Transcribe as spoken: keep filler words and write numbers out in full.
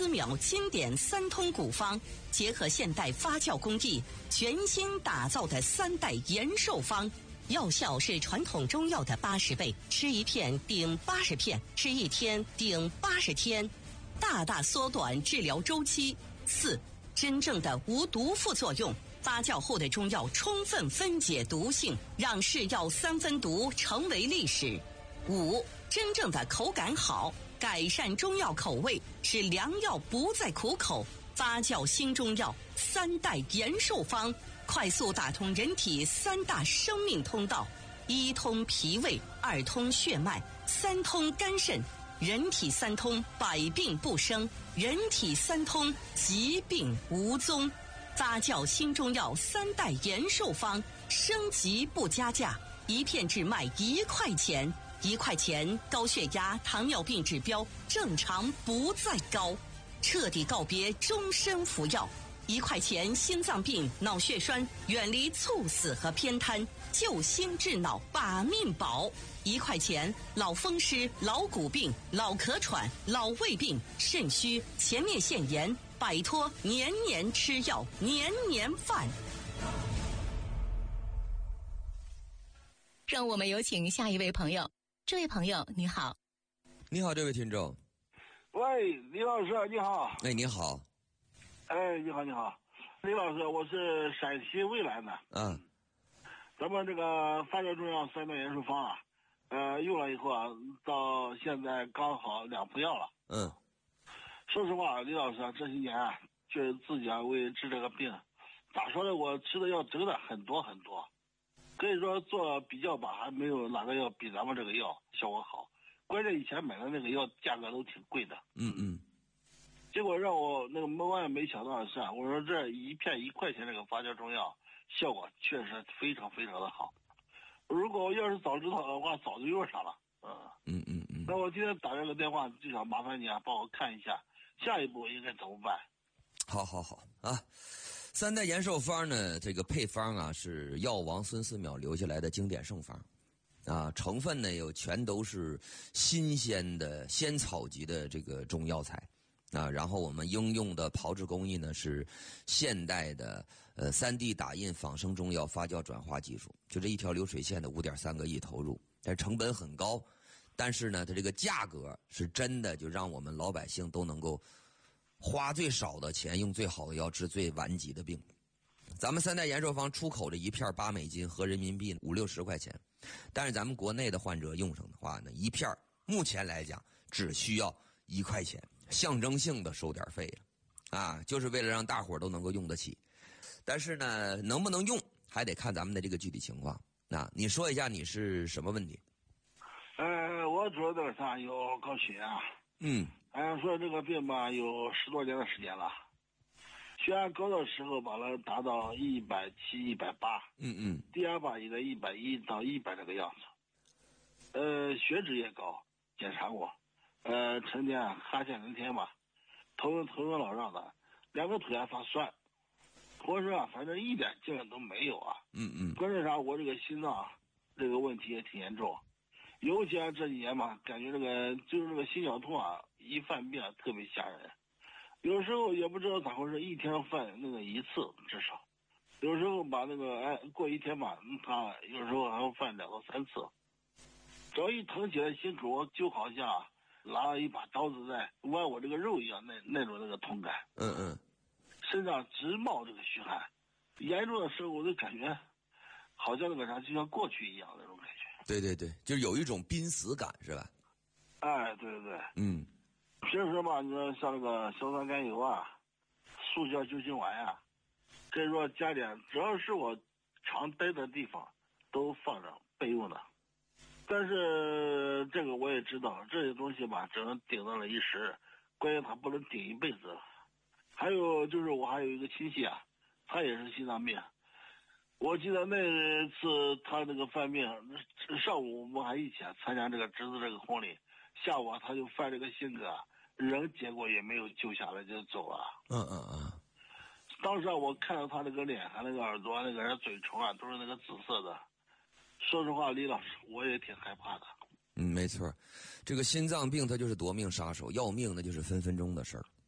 思邈经典三通古方，结合现代发酵工艺，全新打造的三代延寿方。药效是传统中药的八十倍，吃一片顶八十片，吃一天顶八十天，大大缩短治疗周期。四、真正的无毒副作用，发酵后的中药充分分解毒性，让是药三分毒成为历史。五、真正的口感好，改善中药口味，使良药不再苦口。发酵新中药三代延寿方，快速打通人体三大生命通道：一通脾胃，二通血脉，三通肝肾。人体三通，百病不生；人体三通，疾病无踪。发酵新中药三代延寿方，升级不加价，一片只卖一块钱。一块钱，高血压、糖尿病指标正常不再高，彻底告别终身服药。一块钱，心脏病、脑血栓远离猝死和偏瘫，救心治脑把命保。一块钱，老风湿、老骨病、老咳喘、老胃病、肾虚、前列腺炎，摆脱年年吃药、年年犯。 让我们有请下一位朋友。这位朋友你好。 你好，这位听众。 喂，李老师你好。 哎，你好。 哎，你好你好，李老师，我是陕西渭南的。 嗯。 咱们这个发酵中药三代延寿方啊，呃，用了以后啊，到现在刚好两副药了。 嗯。 说实话，李老师啊，这些年啊，确实自己啊为治这个病，咋说呢？我吃的药真的很多很多。可以说做比较吧，还没有哪个药比咱们这个药效果好。关键以前买的那个药价格都挺贵的。 嗯嗯。 结果让我那个万万没想到的是啊，我说这一片一块钱这个发酵中药效果确实非常非常的好。如果我要是早知道的话，早就用上了。 嗯嗯嗯。 那我今天打这个电话就想麻烦你啊，帮我看一下下一步应该怎么办。 好好好啊。三代延寿方呢，这个配方啊是药王孙思邈留下来的经典圣方，啊，成分呢又全都是新鲜的仙草级的这个中药材，啊，然后我们应用的炮制工艺呢是现代的呃 三 D 打印仿生中药发酵转化技术，就这一条流水线的五点三个亿投入，但成本很高，但是呢它这个价格是真的就让我们老百姓都能够花最少的钱用最好的药治最顽疾的病。咱们三代延寿方出口的一片八美金，合人民币五六十块钱，但是咱们国内的患者用上的话呢，一片目前来讲只需要一块钱，象征性的收点费了啊，就是为了让大伙都能够用得起。但是呢，能不能用还得看咱们的这个具体情况。那你说一下你是什么问题？ 呃，我主要的啥有高血压。 嗯。 按说这个病吧，有十多年的时间了。血压高的时候把它达到一百七、一百八， 嗯嗯， 低压吧也在一百一到一百这个样子。呃，血脂也高，检查过，呃，成天啊哈欠连天吧，头晕头晕脑胀的，两个腿还发酸，浑身啊反正一点劲儿都没有啊。 嗯嗯， 关键啥？我这个心脏这个问题也挺严重。尤其啊这几年嘛，感觉这个就是这个心绞痛啊，一犯病啊特别吓人。有时候也不知道咋回事，一天犯那个一次至少，有时候把那个哎过一天吧，他有时候还会犯两到三次。只要一疼起来，心口就好像拿了一把刀子在剜我这个肉一样，那那种那个痛感。 嗯嗯， 身上直冒这个虚汗，严重的时候我就感觉好像那个啥就像过去一样那种感觉。 对对对，就是有一种濒死感，是吧？ 哎，对对对， 嗯， 平时嘛，你说像那个硝酸甘油啊、速效救心丸啊，可以说加点，只要是我常待的地方都放着备用的。但是这个我也知道，这些东西吧，只能顶到了一时，关键它不能顶一辈子。还有就是我还有一个亲戚啊，他也是心脏病。我记得那次他那个犯病，上午我们还一起参加这个侄子这个婚礼，下午他就犯这个性格，人结果也没有救下来就走了。 嗯嗯嗯。 当时啊，我看到他那个脸和那个耳朵、那个人嘴唇啊，都是那个紫色的。说实话，李老师，我也挺害怕的。 嗯，没错，这个心脏病它就是夺命杀手，要命那就是分分钟的事儿